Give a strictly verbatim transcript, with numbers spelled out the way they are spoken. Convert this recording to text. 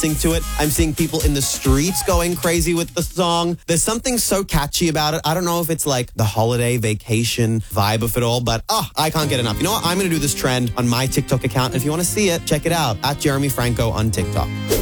to it. I'm seeing people in the streets going crazy with the song. There's something so catchy about it. I don't know if it's like the holiday vacation vibe of it all, but oh, I can't get enough. You know what? I'm going to do this trend on my TikTok account. If you want to see it, check it out at Jeremy Franco on TikTok.